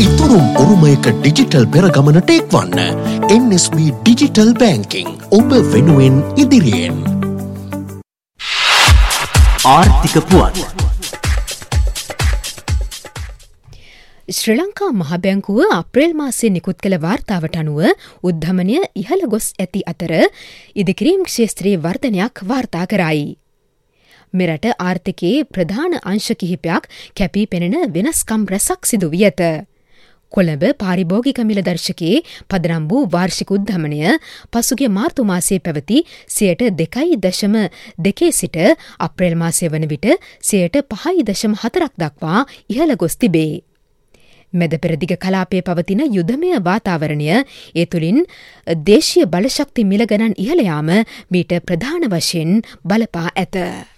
ඉතුරුම් උරුමයක digital පෙරගමනට එක්වන්න. NSB digital බැංකිං ඔබ වෙනුවෙන් ඉදිරියෙන්. ආර්ථික පුවත්. ශ්‍රී ලංකා මහ බැංකුව අප්‍රේල් මාසයේ නිකුත් කළ වාර්තාවට අනුව උද්ධමනය ඉහළ ගොස් ඇති අතර ඉදිකිරීම් ක්ෂේත්‍රයේ වර්ධනයක් වාර්තා කරයි. මෙරට ආර්ථිකයේ ප්‍රධාන අංශ කිහිපයක් කැපී පෙනෙන වෙනස්කම් රැසක් සිදු වී ඇත. කොළඹ පාරිභෝගික මිල දර්ශකයේ පදනම් වූ වාර්ෂික උද්ධමනය පසුගිය මාර්තු මාසයේ පැවති 2.2% සිට අප්‍රේල් මාසය වන විට 5.4% දක්වා ඉහළ ගොස් තිබේ. මැද පෙරදිග කලාපයේ පවතින යුදමය වාතාවරණය ඒ තුළින් දේශීය බලශක්ති මිල ගණන් ඉහළ යාම මීට ප්‍රධාන වශයෙන් බලපා ඇත.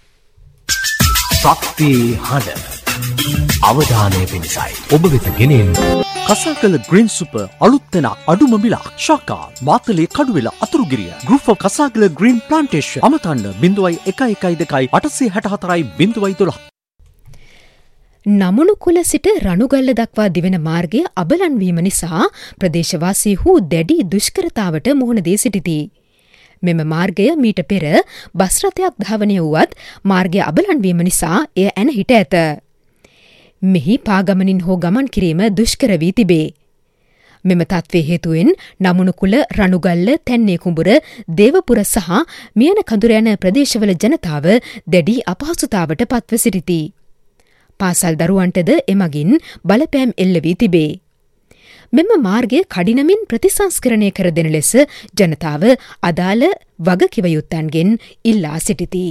ශක්තිය හඬ අවධානය පිණිසයි ඔබ වෙත ගෙනෙන කසාකල ග්‍රීන් සුපර් අලුත් තැනක් අඩුම මිලක් ශාකා Matale Kaduwela Athurugiriya group of කසාකල green plantation අමතන්න 0112 නමුණු කුල සිට රණුගල්ල දක්වා දිවෙන මාර්ගය අබලන් වීම නිසා ප්‍රදේශවාසීහු දැඩි දුෂ්කරතාවට මුහුණ දී සිටිති. මෙම මාර්ගය මීට පෙර බස් රථයක් ධාවනය වුවත් මාර්ගය අබලන් වීම නිසා එය ඇන හිට ඇත. මෙහි පාගමනින් හෝ ගමන් කිරීම දුෂ්කර වී තිබේ. මෙම තත්ත්වයේ හේතුවෙන් නමුණුකුල රණුගල්ල තැන්නේ කුඹුර දේවපුර සහ මියන කඳුර යන ප්‍රදේශවල ජනතාව දැඩි අපහසුතාවට පත්ව සිටිති. පාසල් දරුවන්ටද එමගින් බලපෑම් එල්ල වී තිබේ. මෙම මාර්ගය කඩිනමින් ප්‍රතිසංස්කරණය කර දෙන ලෙස ජනතාව අදාළ වගකිවයුත්තන්ගෙන් ඉල්ලා සිටිති.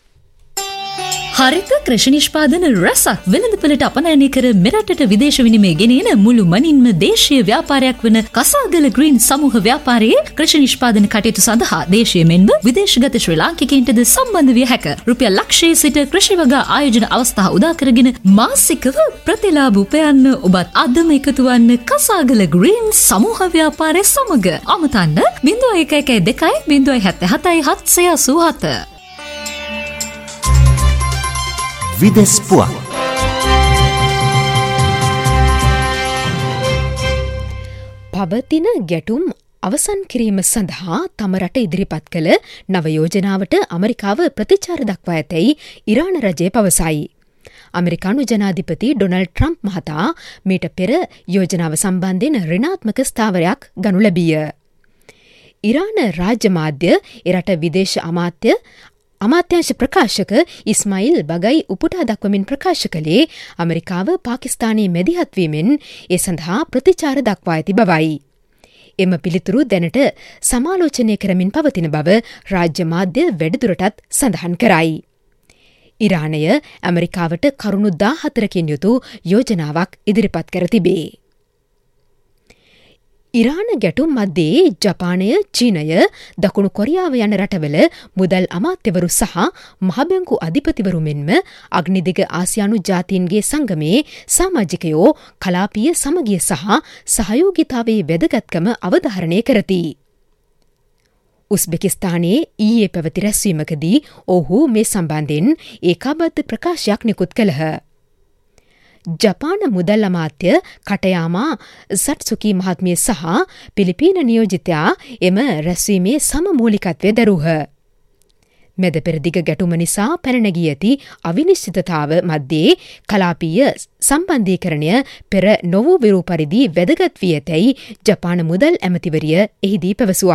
හරිත කෘෂි නිෂ්පාදන රසක් වෙළඳපළට අපනයනය කර මෙරටට විදේශ විනිමය ගෙනෙන මුළු මනින්ම දේශීය ව්‍යාපාරයක් වන කසාගල ග්‍රීන් සමූහ ව්‍යාපාරයේ කෘෂි නිෂ්පාදන කටයුතු සඳහා දේශීය මෙන්ම විදේශගත ශ්‍රී ලාංකිකයින්ටද සම්බන්ධ විය හැක. රුපියල් ලක්ෂයේ සිට කෘෂි වගා ආයෝජන අවස්ථා උදා කරගෙන මාසිකව ප්‍රතිලාභ උපයන්න ඔබත් අදම එකතු වන්න කසාගල ග්‍රීන් සමූහ ව්‍යාපාරය සමග. අමතන්න 0112 077 787. විදෙස් පුවත්. පවතින ගැටුම් අවසන් කිරීම සඳහා තම රට ඉදිරිපත් කළ නව යෝජනාවට ඇමරිකාව ප්‍රතිචාර දක්වා ඇතැයි ඉරාන රජය පවසයි. ඇමරිකානු ජනාධිපති ඩොනල්ඩ් ට්‍රම්ප් මහතා මීට පෙර යෝජනාව සම්බන්ධයෙන් ඍණාත්මක ස්ථාවරයක් ගනු ලැබීය. ඉරාන රාජ්‍ය මාධ්‍ය එරට විදේශ අමාත්‍යාංශ ප්‍රකාශක ඉස්මායිල් බගයි උපුටා දක්වමින් ප්‍රකාශ කළේ ඇමරිකාව පාකිස්තානයේ මැදිහත්වීමෙන් ඒ සඳහා ප්‍රතිචාර දක්වා ඇති බවයි. එම පිළිතුරු දැනට සමාලෝචනය කරමින් පවතින බව රාජ්‍ය මාධ්‍ය වැඩිදුරටත් සඳහන් කරයි. ඉරානය ඇමරිකාවට කරුණු 14කින් යුතු යෝජනාවක් ඉදිරිපත් කර තිබේ. ඉරාන ගැටුම් මැද්දේ ජපානය, චීනය, දකුණු කොරියාව යන රටවල මුදල් අමාත්‍යවරු සහ මහබැංකු අධිපතිවරු මෙන්ම අග්නිදිග ආසියානු ජාතීන්ගේ සංගමයේ සමාජිකයෝ කලාපීය සමගිය සහ සහයෝගිතාවේ වැදගත්කම අවධාරණය කරති. උස්බෙකිස්තානයේ ඊයේ පැවති රැස්වීමකදී ඔහු මේ සම්බන්ධයෙන් ඒකාබද්ධ ප්‍රකාශයක් නිකුත් කළහ. ජපාන මුදල් අමාත්‍ය කටයාමා සට්සුකි මහත්මිය සහ පිලිපීන නියෝජිතයා එම රැස්වීමේ සමමූලිකත්වය දැරූහ. මැද පෙරදිග ගැටුම නිසා පැන නැගී ඇති අවිනිශ්චිතතාව මැද්දේ කලාපීය සම්බන්ධීකරණය පෙර නොවූ විරු පරිදි වැදගත් වී ඇතැයි ජපාන මුදල් ඇමතිවරිය එහිදී පැවසුවා.